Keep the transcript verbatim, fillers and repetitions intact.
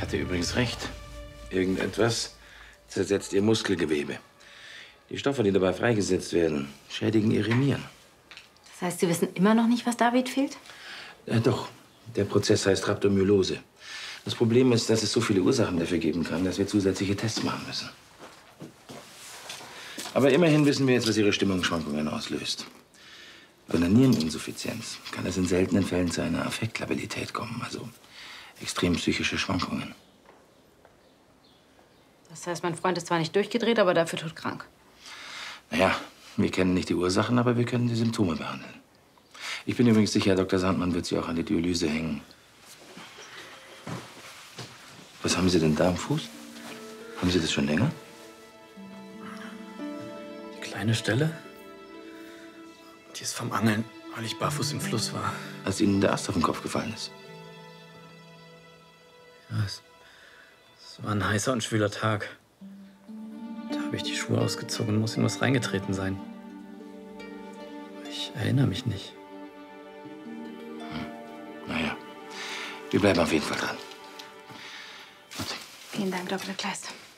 hatte übrigens recht. Irgendetwas zersetzt ihr Muskelgewebe. Die Stoffe, die dabei freigesetzt werden, schädigen ihre Nieren. Das heißt, Sie wissen immer noch nicht, was David fehlt? Äh, doch. Der Prozess heißt Rhabdomyolose. Das Problem ist, dass es so viele Ursachen dafür geben kann, dass wir zusätzliche Tests machen müssen. Aber immerhin wissen wir jetzt, was ihre Stimmungsschwankungen auslöst. Bei einer Niereninsuffizienz kann es in seltenen Fällen zu einer Affektlabilität kommen, also extrem psychische Schwankungen. Das heißt, mein Freund ist zwar nicht durchgedreht, aber dafür todkrank. Naja, wir kennen nicht die Ursachen, aber wir können die Symptome behandeln. Ich bin übrigens sicher, Doktor Sandmann wird Sie auch an die Dialyse hängen. Was haben Sie denn da am Fuß? Haben Sie das schon länger? Die kleine Stelle? Die ist vom Angeln, weil ich barfuß im Fluss war. Als Ihnen der Ast auf den Kopf gefallen ist? Ja, es, es war ein heißer und schwüler Tag. Da habe ich die Schuhe ausgezogen und muss in was reingetreten sein. Ich erinnere mich nicht. Hm. Naja, wir bleiben auf jeden Fall dran. Vielen Dank, Doktor Kleist.